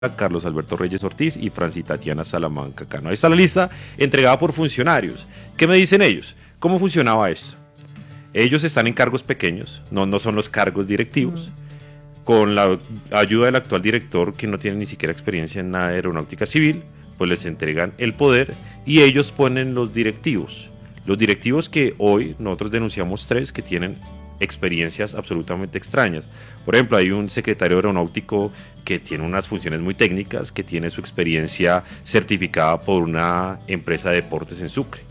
Carlos Alberto Reyes Ortiz y Franci Tatiana Salamanca Cano. Ahí está la lista entregada por funcionarios. ¿Qué me dicen ellos? ¿Cómo funcionaba esto? Ellos están en cargos pequeños, no son los cargos directivos. Con la ayuda del actual director, que no tiene ni siquiera experiencia en nada de aeronáutica civil, pues les entregan el poder y ellos ponen los directivos. Los directivos que hoy nosotros denunciamos 3 que tienen experiencias absolutamente extrañas. Por ejemplo, hay un secretario aeronáutico que tiene unas funciones muy técnicas, que tiene su experiencia certificada por una empresa de deportes en Sucre.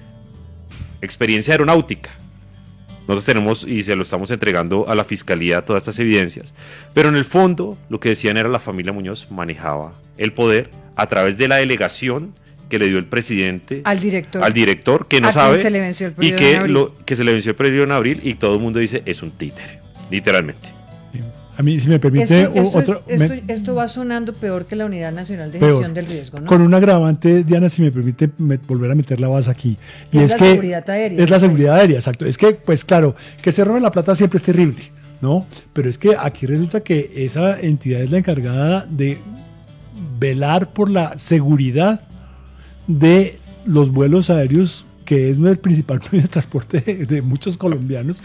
Experiencia aeronáutica. Nosotros tenemos y se lo estamos entregando a la fiscalía todas estas evidencias. Pero en el fondo, lo que decían era la familia Muñoz manejaba el poder a través de la delegación que le dio el presidente al director que no sabe se le venció el periodo y que se le venció el periodo en abril y todo el mundo dice es un títere, literalmente. A mí, si me permite, esto va sonando peor que la Unidad Nacional de Gestión del Riesgo, ¿no? Con un agravante, Diana, si me permite volver a meter la base aquí. Y es que seguridad aérea. Es la seguridad aérea, exacto. Es que, pues claro, que se roben la plata siempre es terrible, ¿no? Pero es que aquí resulta que esa entidad es la encargada de velar por la seguridad de los vuelos aéreos, que es el principal medio de transporte de muchos colombianos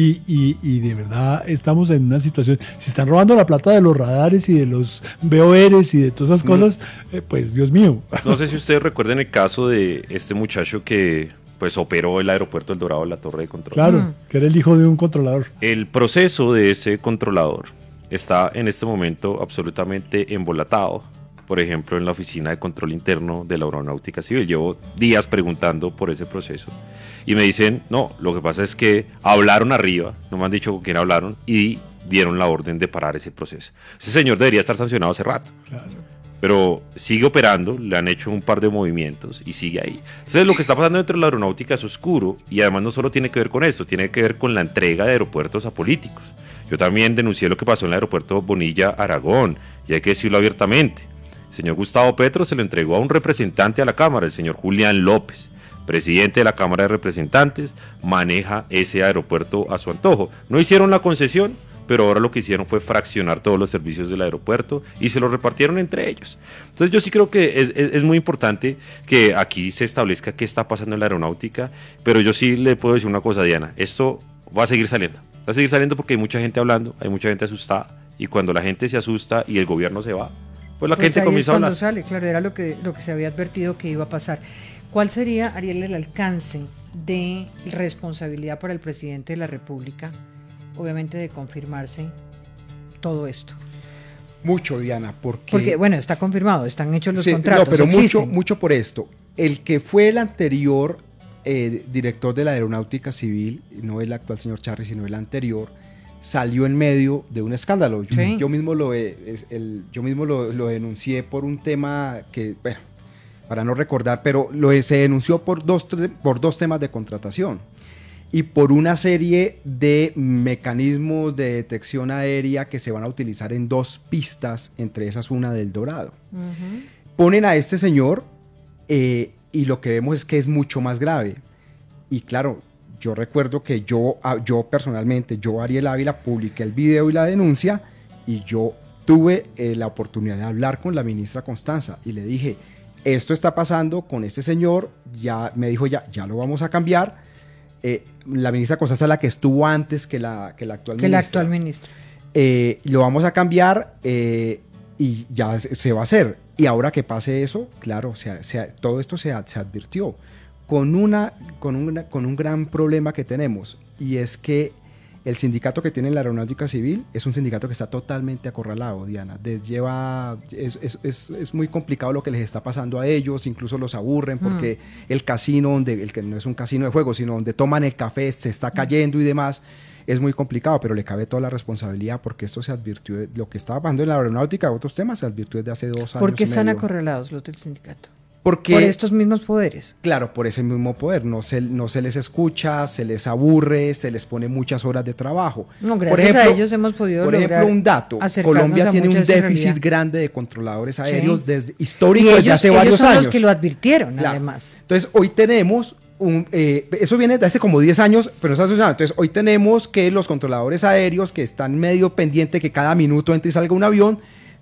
y de verdad estamos en una situación, si están robando la plata de los radares y de los VORs y de todas esas cosas, pues Dios mío. No sé si ustedes recuerdan el caso de este muchacho que pues operó el aeropuerto El Dorado, la torre de control. Claro, que era el hijo de un controlador. El proceso de ese controlador está en este momento absolutamente embolatado. Por ejemplo, en la Oficina de Control Interno de la Aeronáutica Civil. Llevo días preguntando por ese proceso. Y me dicen, no, lo que pasa es que hablaron arriba, no me han dicho con quién hablaron, y dieron la orden de parar ese proceso. Ese señor debería estar sancionado hace rato. Claro. Pero sigue operando, le han hecho un par de movimientos y sigue ahí. Entonces lo que está pasando dentro de la aeronáutica es oscuro y además no solo tiene que ver con esto, tiene que ver con la entrega de aeropuertos a políticos. Yo también denuncié lo que pasó en el aeropuerto Bonilla-Aragón, y hay que decirlo abiertamente. El señor Gustavo Petro se lo entregó a un representante a la Cámara, el señor Julián López, presidente de la Cámara de Representantes, maneja ese aeropuerto a su antojo. No hicieron la concesión, pero ahora lo que hicieron fue fraccionar todos los servicios del aeropuerto y se los repartieron entre ellos. Entonces yo sí creo que es muy importante que aquí se establezca qué está pasando en la aeronáutica, pero yo sí le puedo decir una cosa, Diana, esto va a seguir saliendo porque hay mucha gente hablando, hay mucha gente asustada, y cuando la gente se asusta y el gobierno se va, pues la gente comienza a hablar. Sale, claro, era lo que se había advertido que iba a pasar. ¿Cuál sería, Ariel, el alcance de responsabilidad para el presidente de la República, obviamente de confirmarse todo esto? Mucho, Diana, porque bueno, está confirmado, están hechos los contratos. No, pero mucho por esto. El que fue el anterior director de la Aeronáutica Civil, no el actual señor Charri, sino el anterior, salió en medio de un escándalo. Yo mismo lo denuncié por un tema que, bueno, para no recordar, pero se denunció por dos temas de contratación y por una serie de mecanismos de detección aérea que se van a utilizar en 2 pistas, entre esas una del Dorado. Ponen a este señor y lo que vemos es que es mucho más grave. Y claro, yo recuerdo que yo personalmente, Ariel Ávila, publiqué el video y la denuncia, y yo tuve la oportunidad de hablar con la ministra Constanza y le dije, esto está pasando con este señor, ya me dijo, ya lo vamos a cambiar. La ministra Constanza es la que estuvo antes que la actual ministra. Lo vamos a cambiar y ya se va a hacer. Y ahora que pase eso, claro, todo esto se advirtió. Con un gran problema que tenemos, y es que el sindicato que tiene la Aeronáutica Civil es un sindicato que está totalmente acorralado, Diana. Es muy complicado lo que les está pasando a ellos, incluso los aburren porque el casino, el que no es un casino de juego, sino donde toman el café, se está cayendo y demás. Es muy complicado, pero le cabe toda la responsabilidad porque esto se advirtió, lo que estaba pasando en la aeronáutica, otros temas se advirtió desde hace 2 años. ¿Por qué están acorralados los del sindicato? Por estos mismos poderes. Claro, por ese mismo poder. No se les escucha, se les aburre, se les pone muchas horas de trabajo. No, gracias a ellos hemos podido lograr. Por ejemplo, un dato. Colombia tiene un déficit grande de controladores aéreos desde histórico desde hace varios años. Ellos son los que lo advirtieron, claro. Además. Entonces, hoy tenemos eso viene de hace como 10 años, pero no está asociado. Entonces, hoy tenemos que los controladores aéreos que están medio pendientes que cada minuto entre y salga un avión,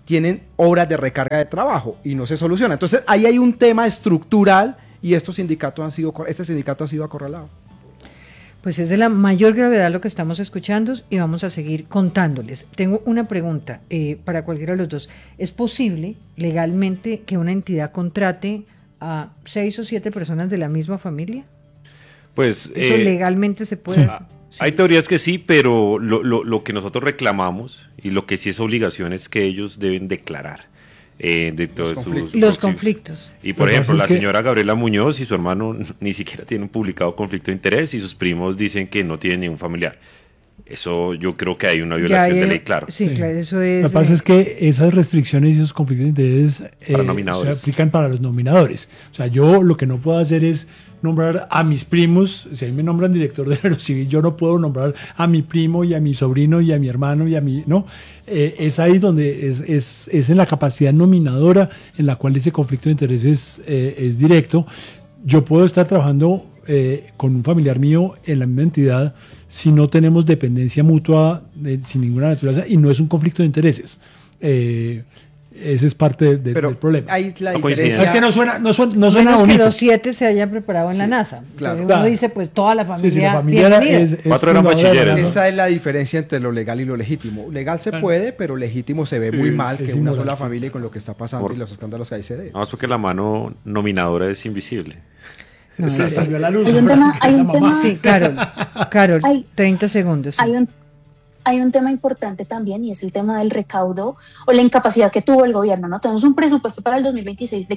tienen horas de recarga de trabajo y no se soluciona. Entonces ahí hay un tema estructural y este sindicato ha sido acorralado. Pues es de la mayor gravedad lo que estamos escuchando y vamos a seguir contándoles. Tengo una pregunta para cualquiera de los dos. ¿Es posible legalmente que una entidad contrate a 6 o 7 personas de la misma familia? Pues ¿Eso legalmente se puede hacer? Sí. Hay teorías que sí, pero lo que nosotros reclamamos y lo que sí es obligación es que ellos deben declarar de todos los conflictos. Y por ejemplo, la señora Gabriela Muñoz y su hermano ni siquiera tienen un publicado conflicto de interés y sus primos dicen que no tienen ningún familiar. Eso yo creo que hay una violación de ley, claro. Sí, claro, eso es. Lo que pasa es que esas restricciones y esos conflictos de interés se aplican para los nominadores. O sea, yo lo que no puedo hacer es nombrar a mis primos. Si a mí me nombran director de Aerocivil, yo no puedo nombrar a mi primo y a mi sobrino y a mi hermano y a mi... No, es ahí donde es en la capacidad nominadora en la cual ese conflicto de intereses es directo. Yo puedo estar trabajando con un familiar mío en la misma entidad si no tenemos dependencia mutua sin ninguna naturaleza y no es un conflicto de intereses. Ese es parte del problema. Ahí la diferencia. Es que no suena Menos bonito. que los 7 se hayan preparado en la NASA. Claro. Uno dice, pues toda la familia. Sí, la familia es 4 eran bachilleres, ¿no? Esa es la diferencia entre lo legal y lo legítimo. Legal se puede, pero legítimo se ve muy mal que una sola familia y con lo que está pasando y los escándalos que hay se dé. No, es porque la mano nominadora es invisible. No, hay un tema. Sí, Carol, 30 segundos. Sí. Hay un tema importante también y es el tema del recaudo o la incapacidad que tuvo el gobierno, ¿no? Tenemos un presupuesto para el 2026 de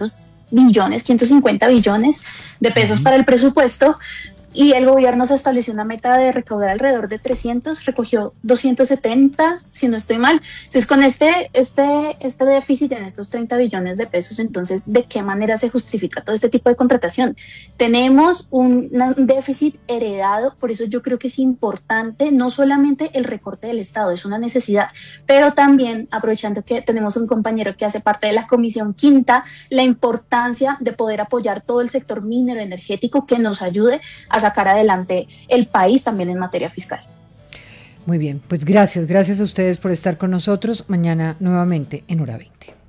550 billones de pesos para el presupuesto y el gobierno se estableció una meta de recaudar alrededor de 300, recogió 270, si no estoy mal. Entonces, con este déficit en estos 30 billones de pesos, entonces, ¿de qué manera se justifica todo este tipo de contratación? Tenemos un déficit heredado, por eso yo creo que es importante, no solamente el recorte del Estado, es una necesidad, pero también, aprovechando que tenemos un compañero que hace parte de la Comisión Quinta, la importancia de poder apoyar todo el sector minero energético que nos ayude a sacar adelante el país también en materia fiscal. Muy bien, pues gracias a ustedes por estar con nosotros. Mañana nuevamente en Hora 20.